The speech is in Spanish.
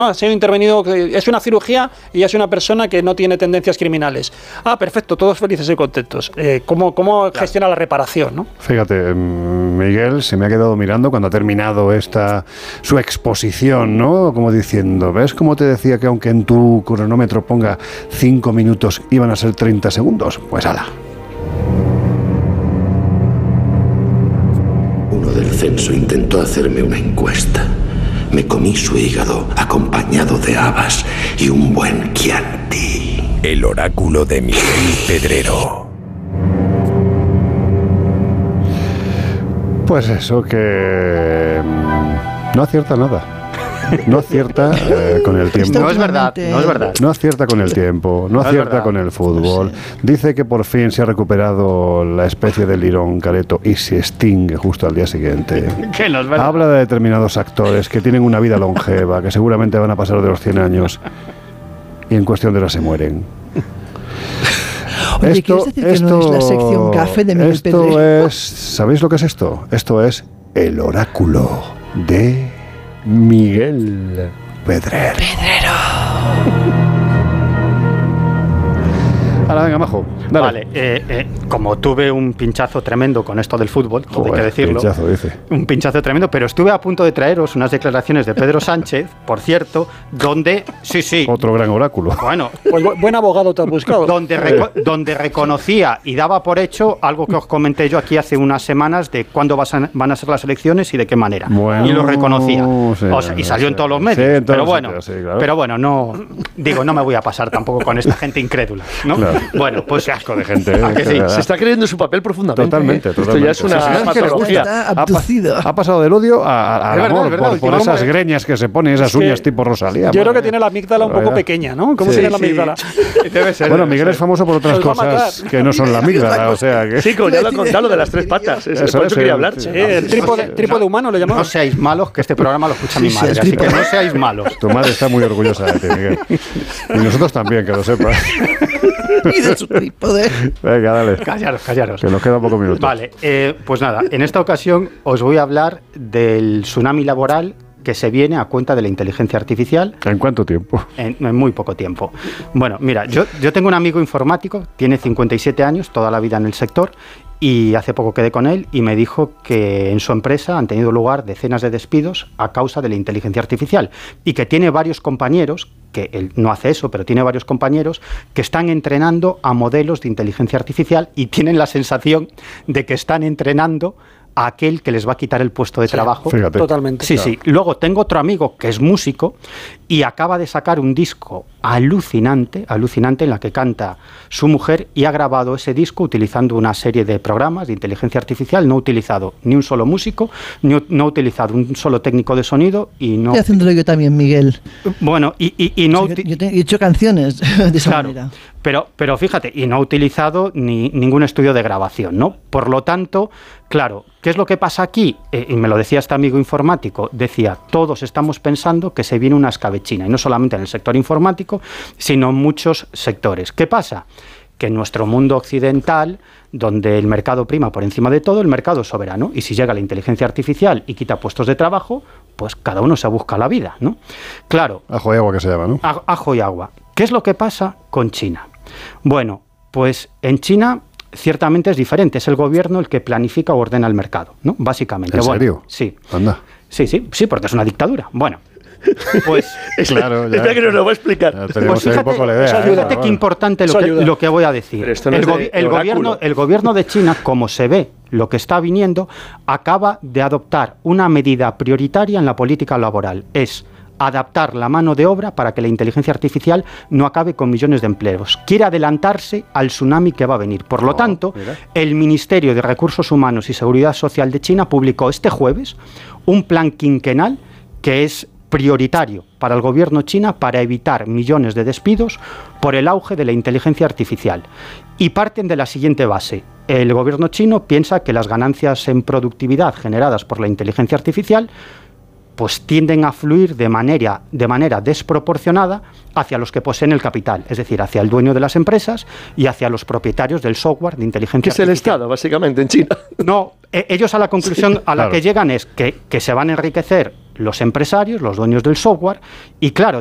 ha sido intervenido, es una cirugía y es una persona que no tiene tendencias criminales. Perfecto, todos felices y contentos. ¿Cómo gestiona la reparación, ¿no? Fíjate, Miguel se me ha quedado mirando cuando ha terminado su exposición, ¿no? Como diciendo, ¿ves cómo te decía que aunque en tu cronómetro ponga 5 minutos iban a ser 30 segundos? Pues ala. Uno del censo intentó hacerme una encuesta. Me comí su hígado acompañado de habas y un buen Chianti. El oráculo de Miguel Pedrero. Pues eso, que no acierta nada. No acierta con el tiempo. No es verdad, no es verdad. No acierta con el tiempo, no acierta con el fútbol. Dice que por fin se ha recuperado la especie de lirón careto y se extingue justo al día siguiente. Que no es verdad. Habla de determinados actores que tienen una vida longeva, que seguramente van a pasar de los 100 años y en cuestión de horas se mueren. Oye, ¿quieres decir que no es la sección café de Miguel Pedrero? ¿Sabéis lo que es esto? Esto es el oráculo de Miguel Pedrero. Ahora, venga, majo, dale. Vale, como tuve un pinchazo tremendo con esto del fútbol, todo hay que decirlo. Pinchazo, dice. Un pinchazo tremendo, pero estuve a punto de traeros unas declaraciones de Pedro Sánchez, por cierto, donde... Sí. Otro gran oráculo. Bueno, pues buen abogado te has buscado. Donde reconocía y daba por hecho algo que os comenté yo aquí hace unas semanas de cuándo van a ser las elecciones y de qué manera. Bueno, y lo reconocía. Sí, y salió en todos los medios. Sí, pero bueno, no me voy a pasar tampoco con esta gente incrédula, ¿no? Claro. Bueno, pues qué asco de gente. que sí. Se está creyendo su papel profundamente. Totalmente. Esto ya es una patología. Está abducido. Ha pasado del odio al amor por esas greñas que se pone, esas uñas tipo Rosalía. Yo creo que tiene la amígdala un poco pequeña, ¿no? ¿Cómo tiene la amígdala? Debe ser. Bueno, Miguel es famoso por otras cosas que no son la amígdala, o sea que... Sí, como ya lo ha contado, lo de las 3 patas. Eso quería hablar. El trípode humano lo llamamos. No seáis malos, que este programa lo escucha mi madre, así que no seáis malos. Tu madre está muy orgullosa de ti, Miguel. Y nosotros también, que lo sepas. Y de su trípode. Venga, dale. Callaros. Que nos quedan pocos minutos. Vale, pues nada, en esta ocasión os voy a hablar del tsunami laboral que se viene a cuenta de la inteligencia artificial. ¿En cuánto tiempo? En muy poco tiempo. Bueno, mira, yo tengo un amigo informático, tiene 57 años, toda la vida en el sector, y hace poco quedé con él y me dijo que en su empresa han tenido lugar decenas de despidos a causa de la inteligencia artificial y que tiene varios compañeros, que él no hace eso, pero tiene varios compañeros que están entrenando a modelos de inteligencia artificial y tienen la sensación de que están entrenando a aquel que les va a quitar el puesto de trabajo. Fíjate. Totalmente. Sí, claro. Sí. Luego tengo otro amigo que es músico y acaba de sacar un disco alucinante en la que canta su mujer y ha grabado ese disco utilizando una serie de programas de inteligencia artificial. No ha utilizado ni un solo músico, no ha utilizado un solo técnico de sonido y no... Estoy haciéndolo yo también, Miguel. Bueno, y no... Yo he hecho canciones de esa manera. Pero fíjate, y no ha utilizado ningún estudio de grabación, ¿no? Por lo tanto, claro, ¿qué es lo que pasa aquí? Y me lo decía este amigo informático, decía, todos estamos pensando que se viene una escabechina, y no solamente en el sector informático, sino en muchos sectores. ¿Qué pasa? Que en nuestro mundo occidental, donde el mercado prima por encima de todo, el mercado es soberano, y si llega la inteligencia artificial y quita puestos de trabajo, pues cada uno se busca la vida, ¿no? Claro. Ajo y agua que se llama, ¿no? Ajo y agua. ¿Qué es lo que pasa con China? Bueno, pues en China ciertamente es diferente, es el gobierno el que planifica o ordena el mercado, ¿no? Básicamente. ¿En serio? Sí. Anda. Sí, porque es una dictadura. Bueno, pues... claro, ya. Espera que nos lo va a explicar. Pues fíjate qué importante lo que voy a decir. El gobierno de China, como se ve lo que está viniendo, acaba de adoptar una medida prioritaria en la política laboral. Es adaptar la mano de obra para que la inteligencia artificial no acabe con millones de empleos. Quiere adelantarse al tsunami que va a venir. Por lo tanto, el Ministerio de Recursos Humanos y Seguridad Social de China publicó este jueves un plan quinquenal que es prioritario para el gobierno chino para evitar millones de despidos por el auge de la inteligencia artificial. Y parten de la siguiente base. El gobierno chino piensa que las ganancias en productividad generadas por la inteligencia artificial pues tienden a fluir de manera desproporcionada hacia los que poseen el capital, es decir, hacia el dueño de las empresas y hacia los propietarios del software de inteligencia artificial. Que es el Estado, básicamente, en China. No, ellos a la conclusión a la que llegan es que se van a enriquecer los empresarios, los dueños del software, y claro,